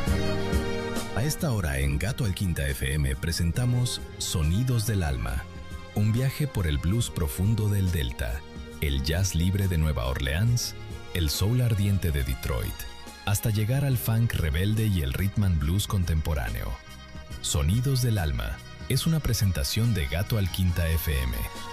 A esta hora en Gato al Quinta FM presentamos Sonidos del Alma, un viaje por el blues profundo del Delta, el jazz libre de Nueva Orleans, el soul ardiente de Detroit, hasta llegar al funk rebelde y el rhythm and blues contemporáneo. Sonidos del Alma es una presentación de Gato al Quinta FM,